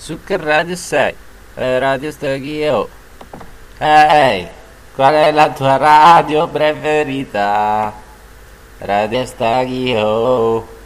Su che radio sei? Radio Staghio. Ehi, qual è la tua radio preferita? Radio Staghio.